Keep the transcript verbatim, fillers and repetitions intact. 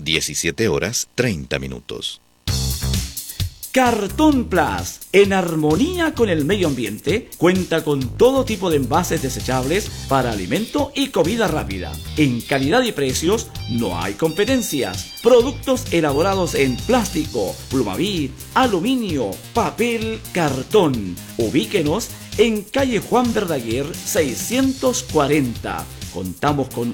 diecisiete horas treinta minutos. Cartón Plus, en armonía con el medio ambiente, cuenta con todo tipo de envases desechables para alimento y comida rápida. En calidad y precios no hay competencias. Productos elaborados en plástico, plumavit, aluminio, papel, cartón. Ubíquenos en calle Juan Verdaguer seiscientos cuarenta. Contamos con